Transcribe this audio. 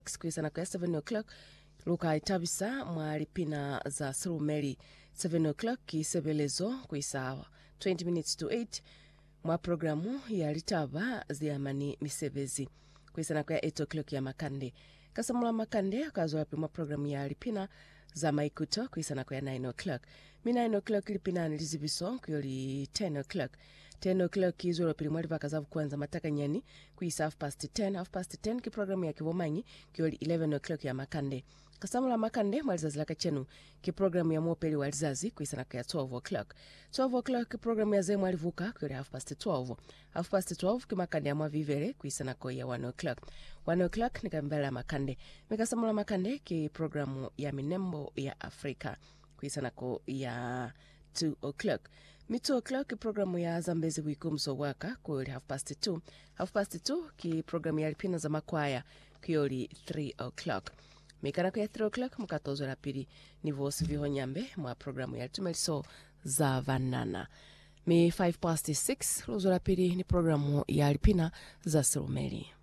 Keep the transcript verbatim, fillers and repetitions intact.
Kuisana kwa seven o'clock luka itabisa mwalipina za Surumeli seven o'clock kisebelezo kuisawa twenty minutes to eight mwa programu ya litaba ziamani misebezi kuisana kwa eight o'clock ya makande kasamula makande akazoa pima programu ya lipina za maikuto kuisana kwa nine o'clock mi nine o'clock lipina nilizibiso kuyoli ten o'clock ten o'clock kizuro pili mwali vakazavu kwanza mataka nyani kuisa half past ten half past ten ki programu ya kivomanyi kiyoli eleven o'clock ya makande kasamula makande mwalizazi laka chenu ki programu ya mwopeli walizazi kuisa na twelve o'clock twelve o'clock ki programu ya zemu walivuka kiyoli half past twelve half past twelve ki makande ya mwavivere kuisa na ya one o'clock one o'clock nikambela makande mikasamula makande ki programu ya minembo ya Afrika kuisa na ya two o'clock mi two o'clock ki programu ya Zambezi wikumso waka kuyoli half past two half past two ki programu ya lipina za makwaya kuyoli three o'clock mikana kwa three o'clock mkatozo la pili ni vosi viho nyambe mwa programu ya tumeliso za vanana mi five past six lozo la pili ni programu ya lipina za Surumeli.